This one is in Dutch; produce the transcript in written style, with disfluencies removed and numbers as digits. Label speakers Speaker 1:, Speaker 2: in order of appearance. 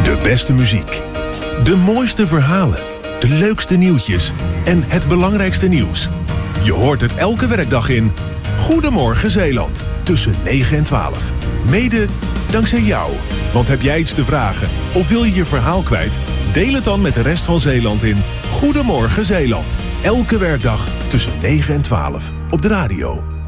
Speaker 1: De beste muziek. De mooiste verhalen. De leukste nieuwtjes. En het belangrijkste nieuws. Je hoort het elke werkdag in Goedemorgen Zeeland. Tussen 9 en 12. Mede dankzij jou. Want heb jij iets te vragen of wil je je verhaal kwijt? Deel het dan met de rest van Zeeland in Goedemorgen Zeeland. Elke werkdag tussen 9 en 12 op de radio.